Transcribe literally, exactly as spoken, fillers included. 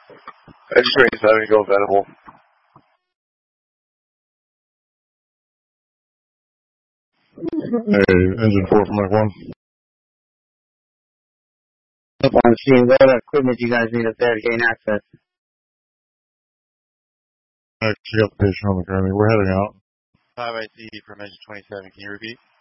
X twenty-seven, go Venable. Hey, engine four from Mike one. I want to see what equipment you guys need up there to gain access. Actually got the patient on the gurney. We're heading out. five I C from engine twenty-seven, can you repeat?